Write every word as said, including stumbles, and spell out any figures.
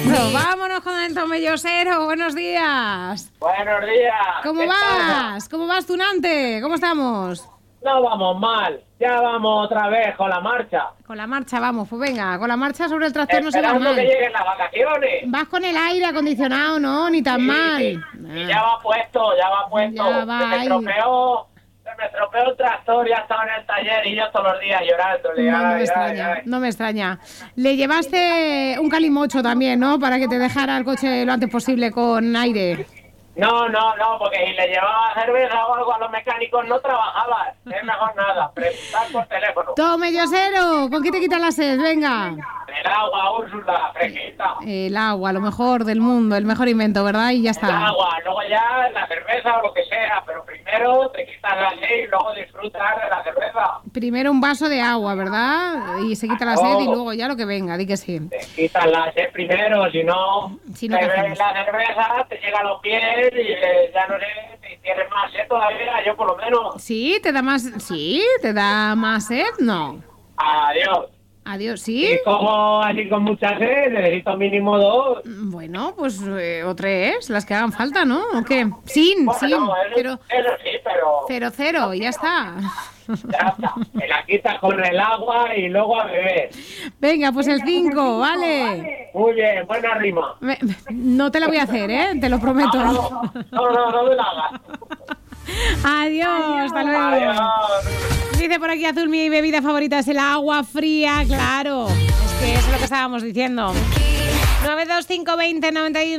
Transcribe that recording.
esto. Vámonos con el tomellosero. Buenos días. Buenos días. ¿Cómo vas? Pasa? ¿Cómo vas, Tunante? ¿Cómo estamos? No vamos mal. Ya vamos otra vez con la marcha. Con la marcha, vamos. Pues venga, con la marcha sobre el tractor no se va Esperando mal. que lleguen las vacaciones. Vas con el aire acondicionado, ¿no? Ni tan Sí, mal. sí. Y ya va puesto, ya va puesto. Ya va se me ahí. estropeó, se me estropeó el tractor, ya estaba en el taller y yo todos los días llorándole. No, no ay, me ay, extraña, ay. no me extraña. Le llevaste un calimocho también, ¿no? Para que te dejara el coche lo antes posible con aire. No, no, no, porque si le llevaba cerveza o algo a los mecánicos no trabajaba. Es mejor nada, preguntar por teléfono. Tomellosero, ¿con qué te quitas la sed? Venga. El agua, Úrsula, fresquita. El agua, lo mejor del mundo, el mejor invento, ¿verdad? Y ya El está. agua, luego ya la cerveza o lo que sea, pero primero te quitas la sed y luego disfrutar de la cerveza. Primero un vaso de agua, ¿verdad? Y se quita la sed y luego ya lo que venga, di que sí. Te quitas la sed primero, si no, Si no, te ¿qué ves hacemos? la cerveza, te llega a los pies y eh, ya no sé, te tienes más sed todavía, yo por lo menos. ¿Sí? ¿Te da más? ¿Sí? ¿Te da más sed? No. Adiós. Adiós, Y ¿sí? como así con mucha sed, necesito mínimo dos. Bueno, pues eh, o tres, las que hagan falta, ¿no? ¿O qué? Sin, Bueno, sin, no, eso, pero eso sí, pero cero, cero, y ya está. ya está. Me la quitas con el agua y luego a beber. Venga, pues el cinco, ¿vale? Muy bien, buena rima. Me- no te la voy a hacer, ¿eh? Te lo prometo. No, no, no, no me la hagas. Adiós, hasta luego. Adiós. Dice por aquí Azul, mi bebida favorita es el agua fría, claro. Es que eso es lo que estábamos diciendo. nueve dos cinco veinte noventa y uno